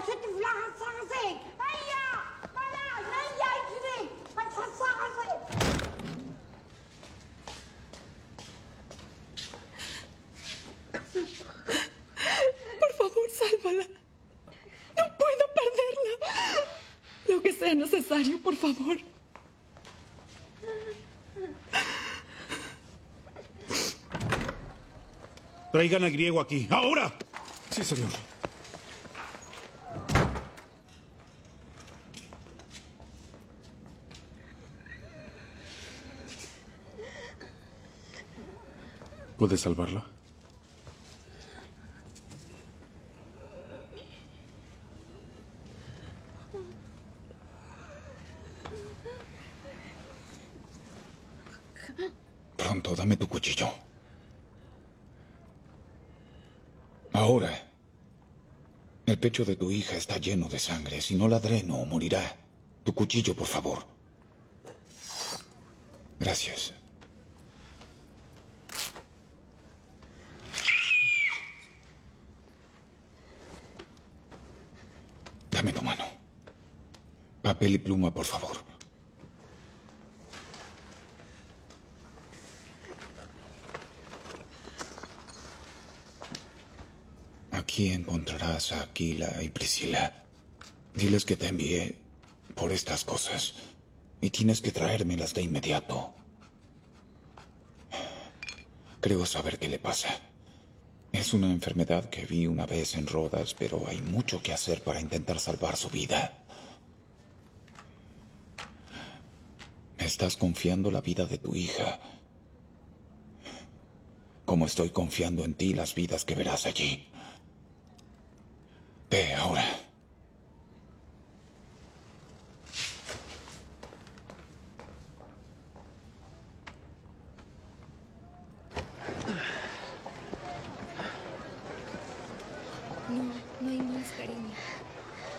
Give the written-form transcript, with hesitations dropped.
Por favor, sálvala. No puedo perderla. Lo que sea necesario, por favor. Traigan al griego aquí. ¡Ahora! Sí, señor. ¿Puedes salvarla? Pronto, dame tu cuchillo. Ahora. El pecho de tu hija está lleno de sangre. Si no la dreno, morirá. Tu cuchillo, por favor. Gracias. Dame tu mano. Papel y pluma, por favor. Aquí encontrarás a Aquila y Priscila. Diles que te envié por estas cosas. Y tienes que traérmelas de inmediato. Creo saber qué le pasa. Es una enfermedad que vi una vez en Rodas, pero hay mucho que hacer para intentar salvar su vida. Me estás confiando la vida de tu hija. Como estoy confiando en ti las vidas que verás allí. Ve ahora. No, no hay más, cariño.